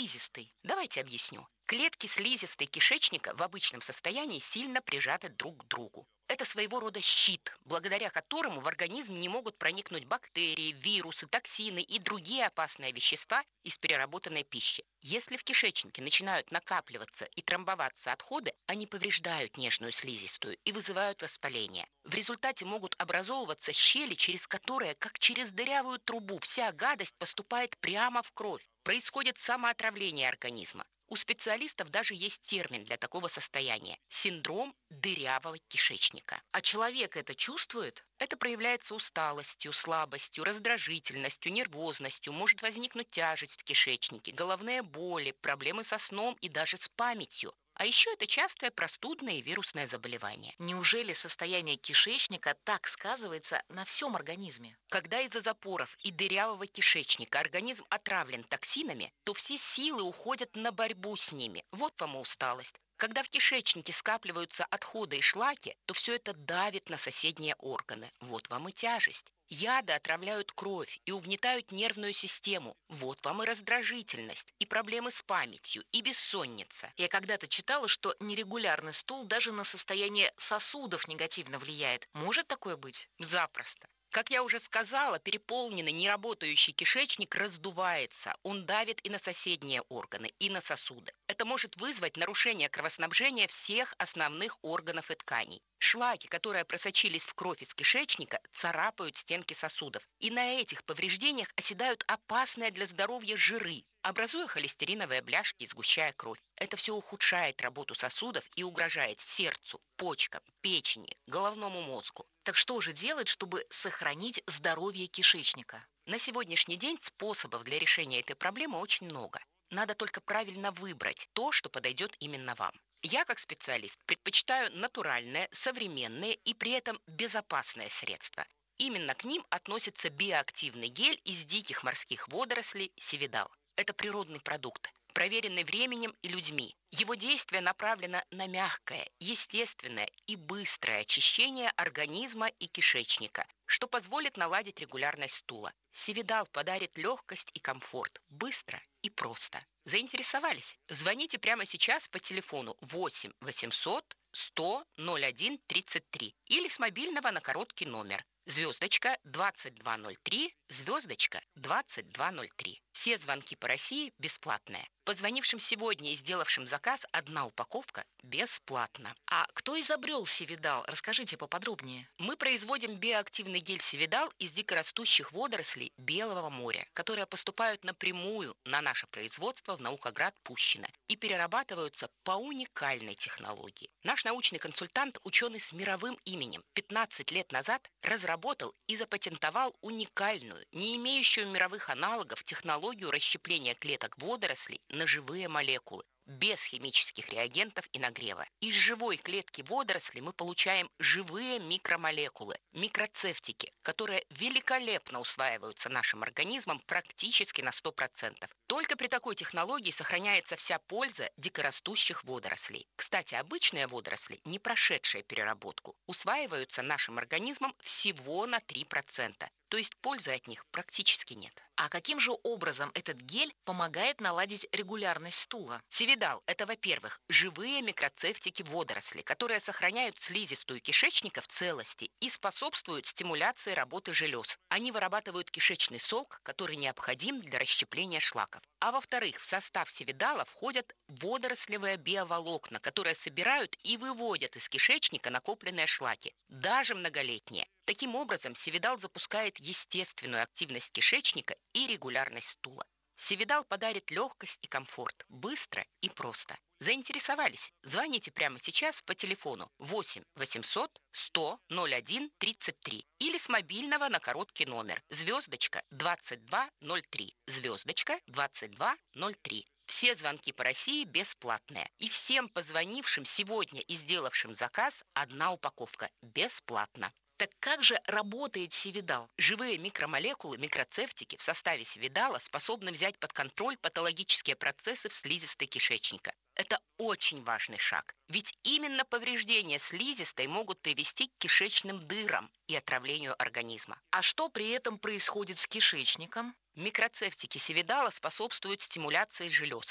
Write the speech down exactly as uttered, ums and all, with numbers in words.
слизистой? Давайте объясню. Клетки слизистой кишечника в обычном состоянии сильно прижаты друг к другу. Это своего рода щит, благодаря которому в организм не могут проникнуть бактерии, вирусы, токсины и другие опасные вещества из переработанной пищи. Если в кишечнике начинают накапливаться и тромбоваться отходы, они повреждают нежную слизистую и вызывают воспаление. В результате могут образовываться щели, через которые, как через дырявую трубу, вся гадость поступает прямо в кровь. Происходит самоотравление организма. У специалистов даже есть термин для такого состояния – синдром дырявого кишечника. А человек это чувствует? Это проявляется усталостью, слабостью, раздражительностью, нервозностью, может возникнуть тяжесть в кишечнике, головные боли, проблемы со сном и даже с памятью. А еще это частое простудное и вирусное заболевание. Неужели состояние кишечника так сказывается на всем организме? Когда из-за запоров и дырявого кишечника организм отравлен токсинами, то все силы уходят на борьбу с ними. Вот вам и усталость. Когда в кишечнике скапливаются отходы и шлаки, то все это давит на соседние органы. Вот вам и тяжесть. Яды отравляют кровь и угнетают нервную систему. Вот вам и раздражительность, и проблемы с памятью, и бессонница. Я когда-то читала, что нерегулярный стул даже на состояние сосудов негативно влияет. Может такое быть? Запросто. Как я уже сказала, переполненный, неработающий кишечник раздувается. Он давит и на соседние органы, и на сосуды. Это может вызвать нарушение кровоснабжения всех основных органов и тканей. Шлаки, которые просочились в кровь из кишечника, царапают стенки сосудов. И на этих повреждениях оседают опасные для здоровья жиры, образуя холестериновые бляшки и сгущая кровь. Это все ухудшает работу сосудов и угрожает сердцу, почкам, печени, головному мозгу. Так что же делать, чтобы сохранить здоровье кишечника? На сегодняшний день способов для решения этой проблемы очень много. Надо только правильно выбрать то, что подойдет именно вам. Я, как специалист, предпочитаю натуральные, современные и при этом безопасные средства. Именно к ним относится биоактивный гель из диких морских водорослей севидал. Это природный продукт, проверенный временем и людьми. Его действие направлено на мягкое, естественное и быстрое очищение организма и кишечника, что позволит наладить регулярность стула. Севидал подарит легкость и комфорт, быстро и просто. Заинтересовались? Звоните прямо сейчас по телефону восемь восемьсот сто ноль один тридцать три или с мобильного на короткий номер звездочка двадцать два ноль три, звездочка двадцать два ноль три. Все звонки по России бесплатные. Позвонившим сегодня и сделавшим заказ одна упаковка бесплатно. А кто изобрел севидал? Расскажите поподробнее. Мы производим биоактивный гель севидал из дикорастущих водорослей Белого моря, которые поступают напрямую на наше производство в Наукоград Пущино и перерабатываются по уникальной технологии. Наш научный консультант, ученый с мировым именем, пятнадцать лет назад разработал и запатентовал уникальную, не имеющую мировых аналогов технологию расщепления клеток водорослей на живые молекулы, без химических реагентов и нагрева. Из живой клетки водорослей мы получаем живые микромолекулы, микроцефтики, которые великолепно усваиваются нашим организмом практически на сто процентов. Только при такой технологии сохраняется вся польза дикорастущих водорослей. Кстати, обычные водоросли, не прошедшие переработку, усваиваются нашим организмом всего на три процента. То есть пользы от них практически нет. А каким же образом этот гель помогает наладить регулярность стула? Севидал – это, во-первых, живые микроцефтики водорослей, которые сохраняют слизистую кишечника в целости и способствуют стимуляции работы желез. Они вырабатывают кишечный сок, который необходим для расщепления шлаков. А во-вторых, в состав севидала входят водорослевые биоволокна, которые собирают и выводят из кишечника накопленные шлаки, даже многолетние. Таким образом, севидал запускает естественную активность кишечника и регулярность стула. Севидал подарит легкость и комфорт, быстро и просто. Заинтересовались? Звоните прямо сейчас по телефону восемь восемьсот сто ноль один тридцать три или с мобильного на короткий номер звездочка двадцать два ноль три, звездочка двадцать два ноль три. Все звонки по России бесплатные. И всем позвонившим сегодня и сделавшим заказ одна упаковка бесплатно. Так как же работает севидал? Живые микромолекулы, микроцефтики в составе севидала способны взять под контроль патологические процессы в слизистой кишечника. Это очень важный шаг, ведь именно повреждения слизистой могут привести к кишечным дырам и отравлению организма. А что при этом происходит с кишечником? Микроцефтики севидала способствуют стимуляции желез,